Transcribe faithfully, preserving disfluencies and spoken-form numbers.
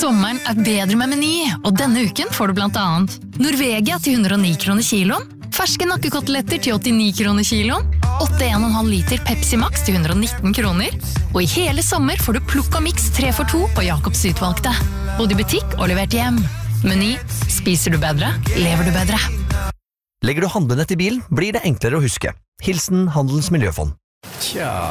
Sommeren er bedre med Meny, og denne uken får du blant annet Norvegia til hundre og ni kroner kiloen, ferske nakkekoteletter til åttini kroner kiloen, åtte komma en liter Pepsi Max til hundre og nitten kroner, og i hele sommer får du Plukka Mix tre for to på Jakobs utvalgte. Både i butikk og levert hjem. Meny. Spiser du bedre, lever du bedre. Legger du handlenett i bilen, blir det enklere å huske. Hilsen Handelens Miljøfond. Tja,